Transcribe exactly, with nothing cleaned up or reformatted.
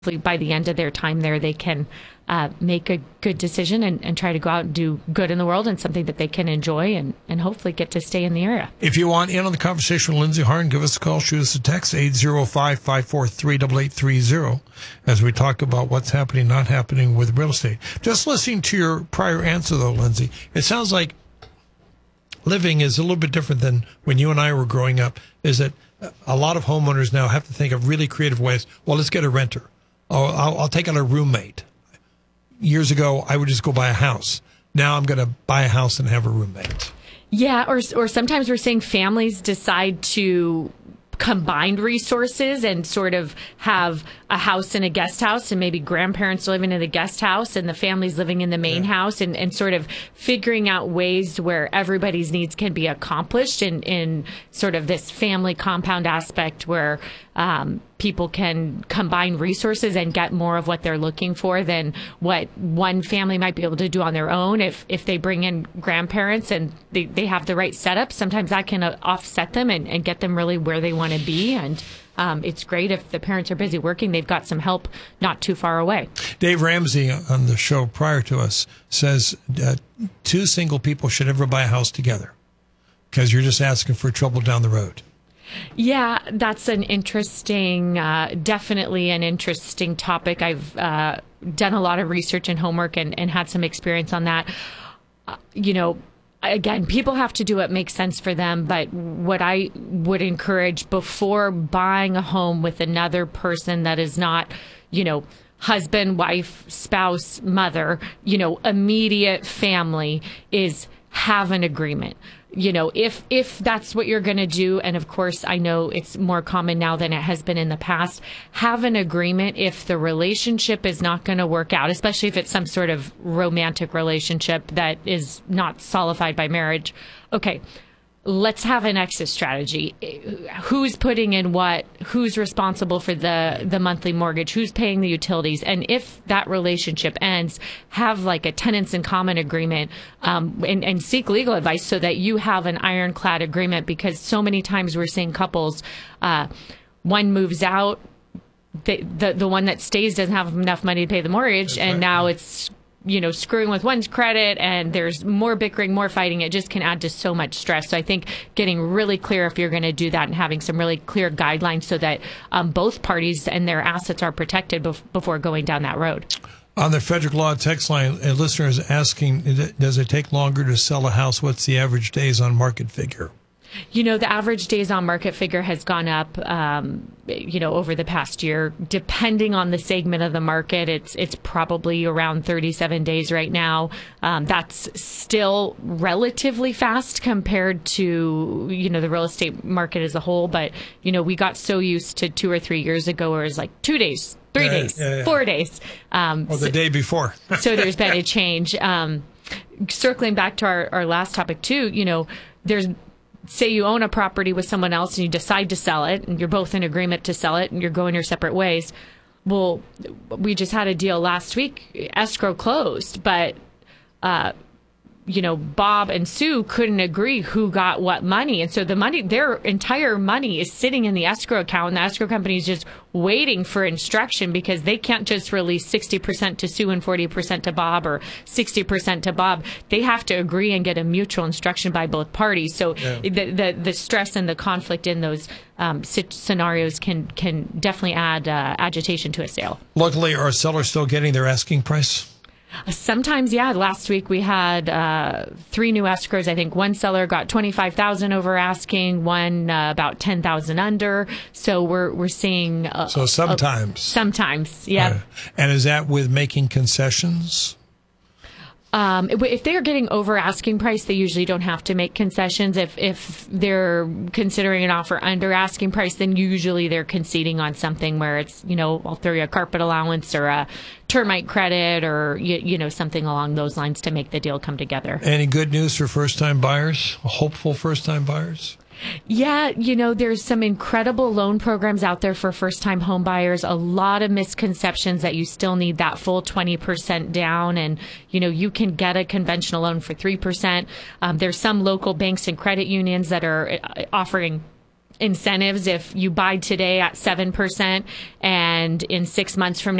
by the end of their time there, they can uh, make a good decision and, and try to go out and do good in the world and something that they can enjoy and, and hopefully get to stay in the area. If you want in on the conversation with Lindsay Harn, give us a call, shoot us a text, eight zero five, five four three, eight eight three zero, as we talk about what's happening, not happening with real estate. Just listening to your prior answer, though, Lindsay, it sounds like living is a little bit different than when you and I were growing up, is that a lot of homeowners now have to think of really creative ways. Well, let's get a renter. Oh, I'll, I'll take on a roommate. Years ago, I would just go buy a house. Now I'm going to buy a house and have a roommate. Yeah, or or sometimes we're seeing families decide to combine resources and sort of have a house and a guest house, and maybe grandparents living in the guest house and the families living in the main yeah. house, and, and sort of figuring out ways where everybody's needs can be accomplished in, in sort of this family compound aspect where um, people can combine resources and get more of what they're looking for than what one family might be able to do on their own. If if they bring in grandparents and they, they have the right setup, sometimes that can uh, offset them and, and get them really where they want to be. And um, it's great if the parents are busy working, they've got some help not too far away. Dave Ramsey on the show prior to us says uh, two single people should never buy a house together because you're just asking for trouble down the road. Yeah, that's an interesting, uh, definitely an interesting topic. I've uh, done a lot of research and homework and, and had some experience on that. Uh, you know, again, people have to do what makes sense for them. But what I would encourage before buying a home with another person that is not, you know, husband, wife, spouse, mother, you know, immediate family, is have an agreement. You know, if if that's what you're going to do, and of course, I know it's more common now than it has been in the past, have an agreement if the relationship is not going to work out, especially if it's some sort of romantic relationship that is not solidified by marriage. Okay, let's have an exit strategy. Who's putting in what? Who's responsible for the, the monthly mortgage? Who's paying the utilities? And if that relationship ends, have like a tenants in common agreement, um, and, and seek legal advice so that you have an ironclad agreement, because so many times we're seeing couples, uh, one moves out, the, the, the one that stays doesn't have enough money to pay the mortgage. That's and right. Now it's, you know, screwing with one's credit, and there's more bickering, more fighting. It just can add to so much stress. So I think getting really clear if you're going to do that and having some really clear guidelines so that um, both parties and their assets are protected bef- before going down that road. On the Frederick Law text line, a listener is asking, does it take longer to sell a house? What's the average days on market figure? You know, the average days on market figure has gone up, um, you know, over the past year. Depending on the segment of the market, it's it's probably around thirty-seven days right now. Um, that's still relatively fast compared to, you know, the real estate market as a whole. But, you know, we got so used to two or three years ago where it was like two days, three yeah, days, yeah, yeah. four days. Um, or the so, day before. So there's been a change. Um, circling back to our, our last topic, too, you know, there's... Say you own a property with someone else and you decide to sell it, and you're both in agreement to sell it and you're going your separate ways. Well, we just had a deal last week. Escrow closed, but, uh, you know, Bob and Sue couldn't agree who got what money. And so the money, their entire money is sitting in the escrow account, and the escrow company is just waiting for instruction because they can't just release sixty percent to Sue and forty percent to Bob, or sixty percent to Bob. They have to agree and get a mutual instruction by both parties. So yeah. the, the the stress and the conflict in those um, scenarios can can definitely add uh, agitation to a sale. Luckily, are sellers still getting their asking price? Sometimes, yeah. Last week we had uh, three new escrows. I think one seller got twenty-five thousand dollars over asking, one uh, about ten thousand dollars under. So we're we're seeing. Uh, so sometimes. Uh, sometimes, yeah. Uh, and is that with making concessions? Um, if they are getting over asking price, they usually don't have to make concessions. If if they're considering an offer under asking price, then usually they're conceding on something where it's, you know, I'll throw you a carpet allowance or a termite credit, or, you, you know, something along those lines to make the deal come together. Any good news for first-time buyers, hopeful first-time buyers? Yeah, you know, there's some incredible loan programs out there for first-time home buyers. A lot of misconceptions that you still need that full twenty percent down. And, you know, you can get a conventional loan for three percent. Um, there's some local banks and credit unions that are offering incentives if you buy today at seven percent and in six months from